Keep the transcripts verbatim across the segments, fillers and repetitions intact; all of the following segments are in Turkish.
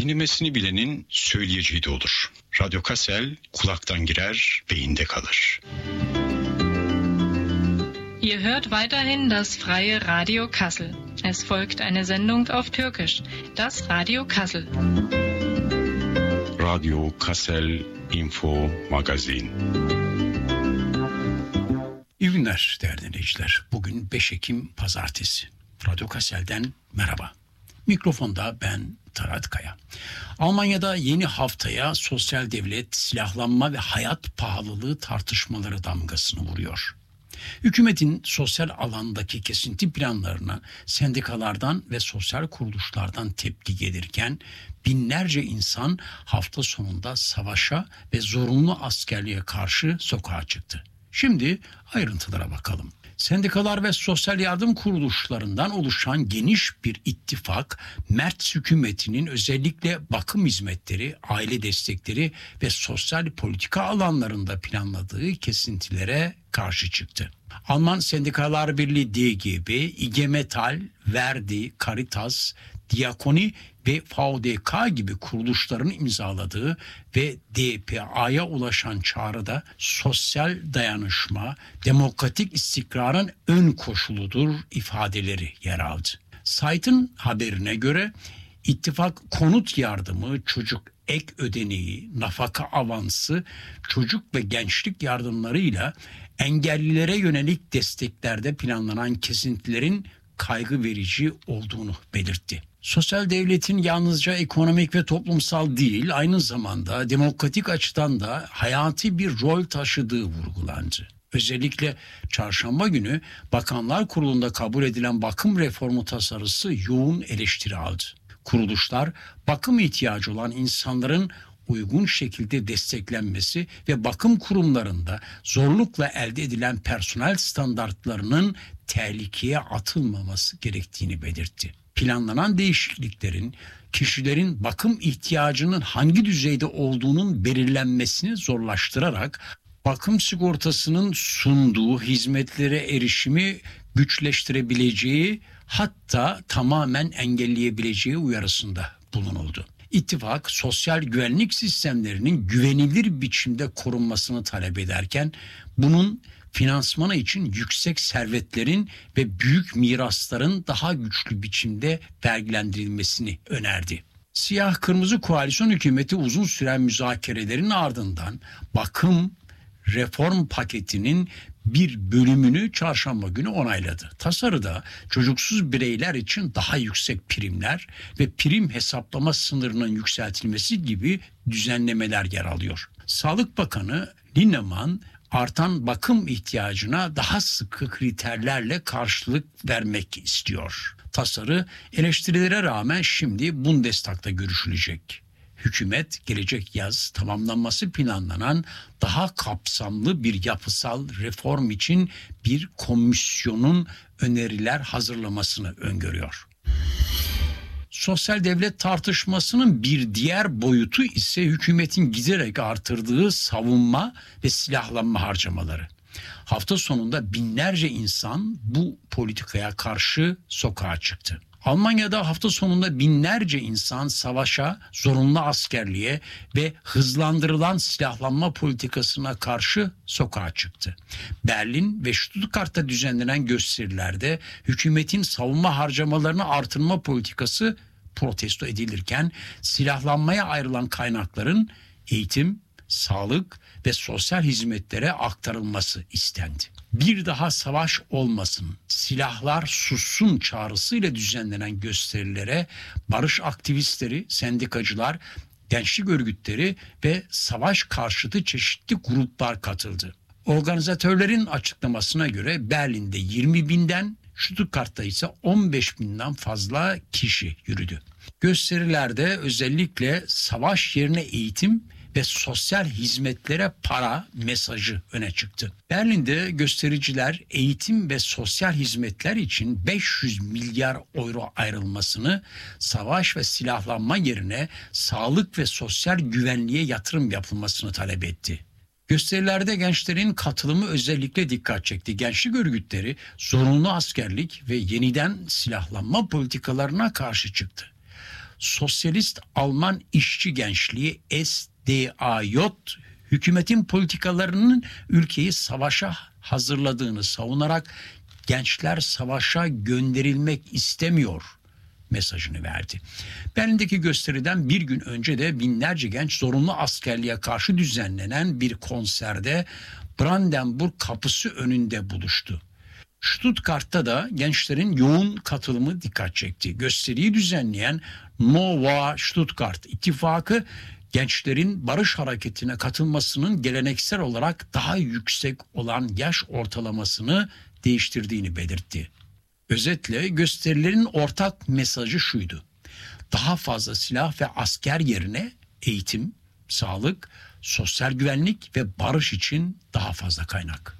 Dinlemesini bilenin söyleyeceği de olur. Radyo Kassel kulaktan girer, beyinde kalır. Ihr hört weiterhin das freie Radio Kassel. Es folgt eine Sendung auf Türkisch, das Radio Kassel. Radio Kassel Info Magazin. İyi günler değerli dinleyiciler. Bugün beş Ekim Pazartesi. Radyo Kassel'den merhaba. Mikrofonda ben Tarat Kaya. Almanya'da yeni haftaya sosyal devlet, silahlanma ve hayat pahalılığı tartışmaları damgasını vuruyor. Hükümetin sosyal alandaki kesinti planlarına sendikalardan ve sosyal kuruluşlardan tepki gelirken binlerce insan hafta sonunda savaşa ve zorunlu askerliğe karşı sokağa çıktı. Şimdi ayrıntılara bakalım. Sendikalar ve sosyal yardım kuruluşlarından oluşan geniş bir ittifak, Merz hükümetinin özellikle bakım hizmetleri, aile destekleri ve sosyal politika alanlarında planladığı kesintilere karşı çıktı. Alman Sendikalar Birliği D G B, İ G Metall, Verdi, Caritas, Diakoni ve V D K gibi kuruluşların imzaladığı ve D P A'ya ulaşan çağrıda sosyal dayanışma, demokratik istikrarın ön koşuludur ifadeleri yer aldı. Site'ın haberine göre ittifak konut yardımı, çocuk ek ödeneği, nafaka avansı, çocuk ve gençlik yardımlarıyla engellilere yönelik desteklerde planlanan kesintilerin kaygı verici olduğunu belirtti. Sosyal devletin yalnızca ekonomik ve toplumsal değil, aynı zamanda demokratik açıdan da hayati bir rol taşıdığı vurgulandı. Özellikle çarşamba günü Bakanlar Kurulu'nda kabul edilen bakım reformu tasarısı yoğun eleştiri aldı. Kuruluşlar, bakım ihtiyacı olan insanların uygun şekilde desteklenmesi ve bakım kurumlarında zorlukla elde edilen personel standartlarının tehlikeye atılmaması gerektiğini belirtti. Planlanan değişikliklerin kişilerin bakım ihtiyacının hangi düzeyde olduğunun belirlenmesini zorlaştırarak bakım sigortasının sunduğu hizmetlere erişimi güçleştirebileceği, hatta tamamen engelleyebileceği uyarısında bulunuldu. İttifak, sosyal güvenlik sistemlerinin güvenilir biçimde korunmasını talep ederken bunun finansmanı için yüksek servetlerin ve büyük mirasların daha güçlü biçimde vergilendirilmesini önerdi. Siyah-kırmızı koalisyon hükümeti uzun süren müzakerelerin ardından bakım reform paketinin bir bölümünü çarşamba günü onayladı. Tasarıda çocuksuz bireyler için daha yüksek primler ve prim hesaplama sınırının yükseltilmesi gibi düzenlemeler yer alıyor. Sağlık Bakanı Linnemann, artan bakım ihtiyacına daha sıkı kriterlerle karşılık vermek istiyor. Tasarı eleştirilere rağmen şimdi Bundestag'da görüşülecek. Hükümet gelecek yaz tamamlanması planlanan daha kapsamlı bir yapısal reform için bir komisyonun öneriler hazırlamasını öngörüyor. Sosyal devlet tartışmasının bir diğer boyutu ise hükümetin giderek artırdığı savunma ve silahlanma harcamaları. Hafta sonunda binlerce insan bu politikaya karşı sokağa çıktı. Almanya'da hafta sonunda binlerce insan savaşa, zorunlu askerliğe ve hızlandırılan silahlanma politikasına karşı sokağa çıktı. Berlin ve Stuttgart'ta düzenlenen gösterilerde hükümetin savunma harcamalarını artırma politikası protesto edilirken silahlanmaya ayrılan kaynakların eğitim, sağlık ve sosyal hizmetlere aktarılması istendi. Bir daha savaş olmasın, silahlar sussun çağrısıyla düzenlenen gösterilere barış aktivistleri, sendikacılar, gençlik örgütleri ve savaş karşıtı çeşitli gruplar katıldı. Organizatörlerin açıklamasına göre Berlin'de yirmi binden, Stuttgart'ta ise on beş binden fazla kişi yürüdü. Gösterilerde özellikle savaş yerine eğitim ve sosyal hizmetlere para mesajı öne çıktı. Berlin'de göstericiler eğitim ve sosyal hizmetler için beş yüz milyar euro ayrılmasını, savaş ve silahlanma yerine sağlık ve sosyal güvenliğe yatırım yapılmasını talep etti. Gösterilerde gençlerin katılımı özellikle dikkat çekti. Gençlik örgütleri zorunlu askerlik ve yeniden silahlanma politikalarına karşı çıktı. Sosyalist Alman İşçi Gençliği S D A J hükümetin politikalarının ülkeyi savaşa hazırladığını savunarak gençler savaşa gönderilmek istemiyor mesajını verdi. Berlin'deki gösteriden bir gün önce de binlerce genç zorunlu askerliğe karşı düzenlenen bir konserde Brandenburg kapısı önünde buluştu. Stuttgart'ta da gençlerin yoğun katılımı dikkat çekti. Gösteriyi düzenleyen Nova Stuttgart ittifakı gençlerin barış hareketine katılmasının geleneksel olarak daha yüksek olan yaş ortalamasını değiştirdiğini belirtti. Özetle gösterilerin ortak mesajı şuydu: daha fazla silah ve asker yerine eğitim, sağlık, sosyal güvenlik ve barış için daha fazla kaynak.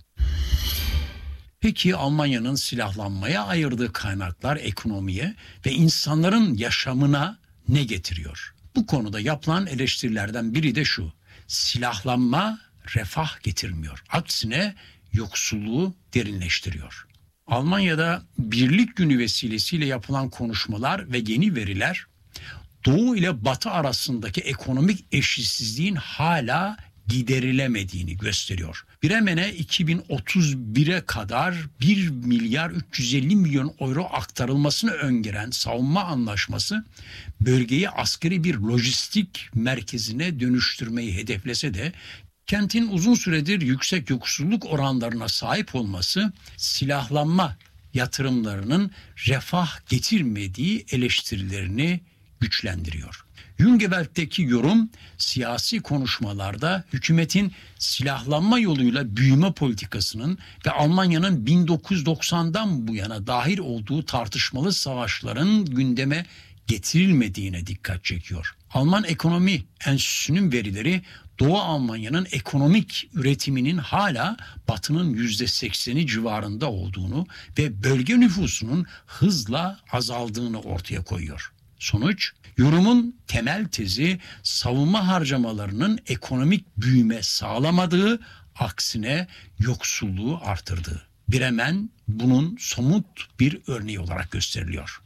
Peki Almanya'nın silahlanmaya ayırdığı kaynaklar ekonomiye ve insanların yaşamına ne getiriyor? Bu konuda yapılan eleştirilerden biri de şu: silahlanma refah getirmiyor. Aksine yoksulluğu derinleştiriyor. Almanya'da Birlik Günü vesilesiyle yapılan konuşmalar ve yeni veriler Doğu ile Batı arasındaki ekonomik eşitsizliğin hala giderilemediğini gösteriyor. Bremen'e iki bin otuz bire kadar bir milyar üç yüz elli milyon euro aktarılmasını öngören savunma anlaşması bölgeyi askeri bir lojistik merkezine dönüştürmeyi hedeflese de kentin uzun süredir yüksek yoksulluk oranlarına sahip olması silahlanma yatırımlarının refah getirmediği eleştirilerini güçlendiriyor. Jungewelt'teki yorum siyasi konuşmalarda hükümetin silahlanma yoluyla büyüme politikasının ve Almanya'nın bin dokuz yüz doksandan bu yana dahil olduğu tartışmalı savaşların gündeme getirilmediğine dikkat çekiyor. Alman Ekonomi Enstitüsü'nün verileri Doğu Almanya'nın ekonomik üretiminin hala Batı'nın yüzde sekseni civarında olduğunu ve bölge nüfusunun hızla azaldığını ortaya koyuyor. Sonuç, yorumun temel tezi savunma harcamalarının ekonomik büyüme sağlamadığı, aksine yoksulluğu artırdığı. Bremen bunun somut bir örneği olarak gösteriliyor.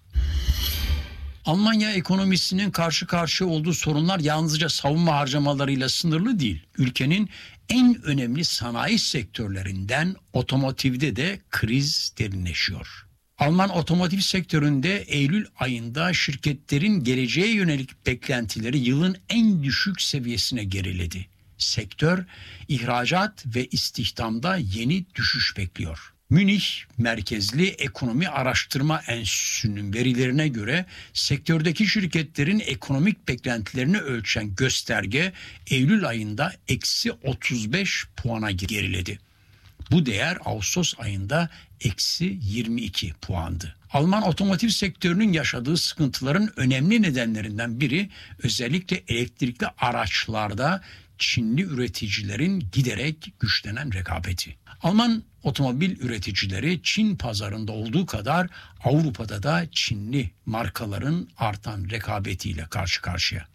Almanya ekonomisinin karşı karşıya olduğu sorunlar yalnızca savunma harcamalarıyla sınırlı değil. Ülkenin en önemli sanayi sektörlerinden otomotivde de kriz derinleşiyor. Alman otomotiv sektöründe Eylül ayında şirketlerin geleceğe yönelik beklentileri yılın en düşük seviyesine geriledi. Sektör, ihracat ve istihdamda yeni düşüş bekliyor. Münih merkezli Ekonomi Araştırma Enstitüsü'nün verilerine göre sektördeki şirketlerin ekonomik beklentilerini ölçen gösterge Eylül ayında eksi otuz beş puana geriledi. Bu değer Ağustos ayında eksi yirmi iki puandı. Alman otomotiv sektörünün yaşadığı sıkıntıların önemli nedenlerinden biri özellikle elektrikli araçlarda Çinli üreticilerin giderek güçlenen rekabeti. Alman otomobil üreticileri Çin pazarında olduğu kadar Avrupa'da da Çinli markaların artan rekabetiyle karşı karşıya.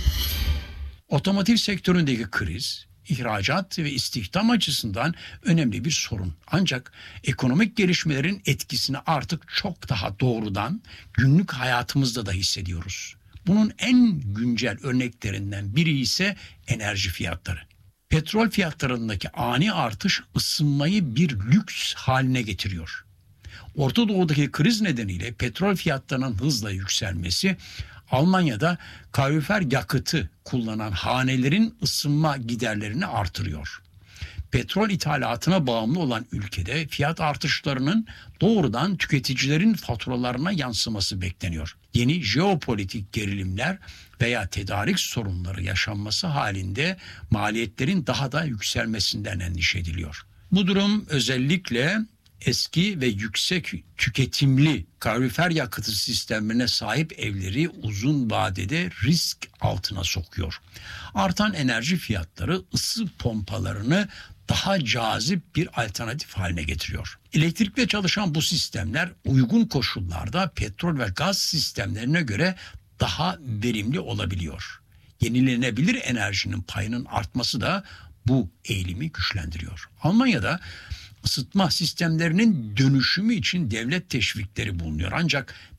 Otomotiv sektöründeki kriz, ihracat ve istihdam açısından önemli bir sorun. Ancak ekonomik gelişmelerin etkisini artık çok daha doğrudan günlük hayatımızda da hissediyoruz. Bunun en güncel örneklerinden biri ise enerji fiyatları. Petrol fiyatlarındaki ani artış ısınmayı bir lüks haline getiriyor. Orta Doğu'daki kriz nedeniyle petrol fiyatlarının hızla yükselmesi Almanya'da kalorifer yakıtı kullanan hanelerin ısınma giderlerini artırıyor. Petrol ithalatına bağımlı olan ülkede fiyat artışlarının doğrudan tüketicilerin faturalarına yansıması bekleniyor. Yeni jeopolitik gerilimler veya tedarik sorunları yaşanması halinde maliyetlerin daha da yükselmesinden endişe ediliyor. Bu durum özellikle eski ve yüksek tüketimli kalorifer yakıtı sistemlerine sahip evleri uzun vadede risk altına sokuyor. Artan enerji fiyatları ısı pompalarını daha cazip bir alternatif haline getiriyor. Elektrikle çalışan bu sistemler uygun koşullarda petrol ve gaz sistemlerine göre daha verimli olabiliyor. Yenilenebilir enerjinin payının artması da bu eğilimi güçlendiriyor. Almanya'da ısıtma sistemlerinin dönüşümü için devlet teşvikleri bulunuyor. Ancak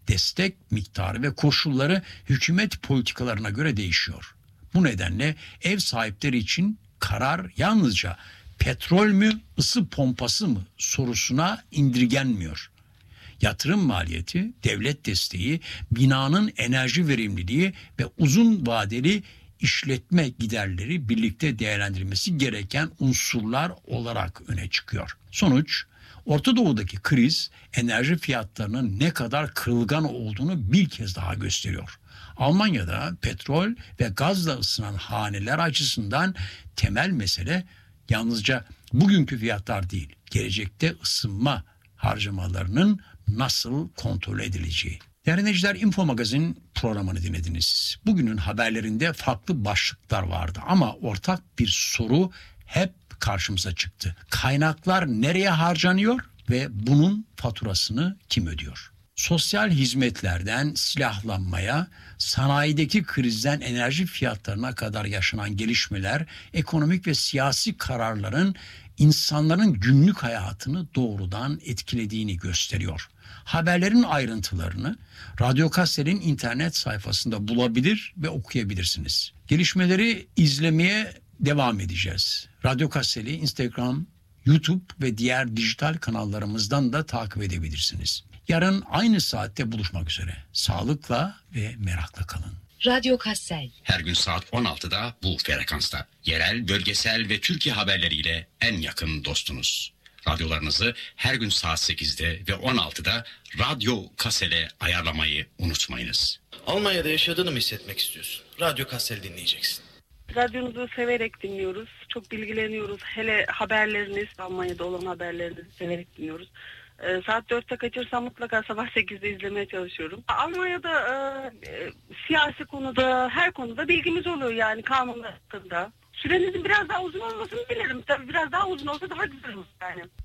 destek miktarı ve koşulları hükümet politikalarına göre değişiyor. Bu nedenle ev sahipleri için karar yalnızca petrol mü, ısı pompası mı sorusuna indirgenmiyor. Yatırım maliyeti, devlet desteği, binanın enerji verimliliği ve uzun vadeli işletme giderleri birlikte değerlendirilmesi gereken unsurlar olarak öne çıkıyor. Sonuç, Orta Doğu'daki kriz enerji fiyatlarının ne kadar kırılgan olduğunu bir kez daha gösteriyor. Almanya'da petrol ve gazla ısınan haneler açısından temel mesele yalnızca bugünkü fiyatlar değil, gelecekte ısınma harcamalarının nasıl kontrol edileceği. Değerli dinleyiciler, Info Magazin programını dinlediniz. Bugünün haberlerinde farklı başlıklar vardı ama ortak bir soru hep karşımıza çıktı. Kaynaklar nereye harcanıyor ve bunun faturasını kim ödüyor? Sosyal hizmetlerden silahlanmaya, sanayideki krizden enerji fiyatlarına kadar yaşanan gelişmeler, ekonomik ve siyasi kararların insanların günlük hayatını doğrudan etkilediğini gösteriyor. Haberlerin ayrıntılarını Radyo Kassel'in internet sayfasında bulabilir ve okuyabilirsiniz. Gelişmeleri izlemeye devam edeceğiz. Radyo Kassel'i Instagram, YouTube ve diğer dijital kanallarımızdan da takip edebilirsiniz. Yarın aynı saatte buluşmak üzere. Sağlıkla ve merakla kalın. Radyo Kassel. Her gün saat on altıda bu frekansta. Yerel, bölgesel ve Türkiye haberleriyle en yakın dostunuz. Radyolarınızı her gün saat sekizde ve on altıda Radyo Kassel'e ayarlamayı unutmayınız. Almanya'da yaşadığını mı hissetmek istiyorsun? Radyo Kassel dinleyeceksin. Radyonuzu severek dinliyoruz. Çok bilgileniyoruz. Hele haberleriniz, Almanya'da olan haberlerinizi severek dinliyoruz. Ee, saat dörtte kaçırsam mutlaka sabah sekizde izlemeye çalışıyorum. Almanya'da e, e, siyasi konuda, her konuda bilgimiz oluyor yani kanunlar hakkında. Sürenizin biraz daha uzun olmasını dilerim. Tabii biraz daha uzun olsa daha güzel olur yani.